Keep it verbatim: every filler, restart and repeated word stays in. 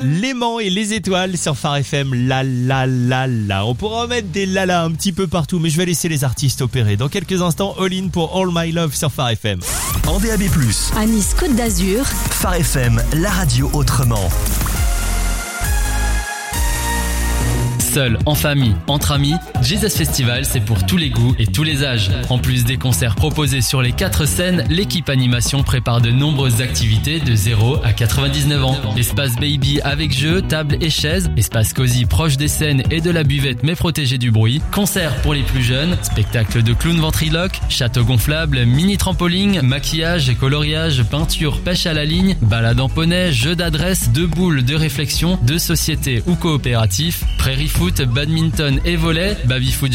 L'aimant et les étoiles sur Phare F M. La la la la. On pourra en mettre des la la un petit peu partout, mais je vais laisser les artistes opérer. Dans quelques instants, All In pour All My Love sur Phare F M. En D A B plus, à Nice Côte d'Azur, Phare F M, la radio autrement. Seul, en famille, entre amis, Jesus Festival, c'est pour tous les goûts et tous les âges. En plus des concerts proposés sur les quatre scènes, l'équipe animation prépare de nombreuses activités de zéro à quatre-vingt-dix-neuf ans. Espace baby avec jeux, tables et chaises, espace cosy proche des scènes et de la buvette mais protégé du bruit, concerts pour les plus jeunes, spectacle de clown ventriloque, château gonflable, mini trampoline, maquillage, coloriage, peinture, pêche à la ligne, balade en poney, jeux d'adresse, de boules, de réflexion, de société ou coopératif, prairie foot, badminton et volley, baby foot